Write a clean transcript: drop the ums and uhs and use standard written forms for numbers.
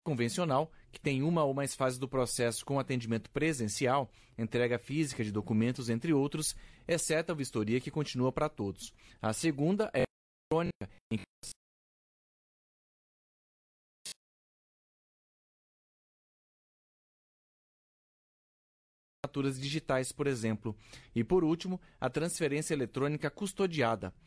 convencional, que tem uma ou mais fases do processo com atendimento presencial, entrega física de documentos, entre outros, exceto a vistoria que continua para todos. A segunda é eletrônica, em que assinaturas digitais, por exemplo. E, por último, a transferência eletrônica custodiada,